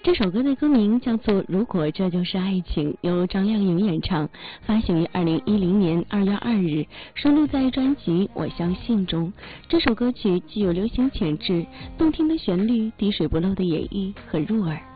这首歌的歌名叫做《如果这就是爱情》，由张靓颖演唱，发行于2010年2月2日，收录在专辑《我相信》中。这首歌曲既有流行潜质，动听的旋律，滴水不漏的演绎，很入耳。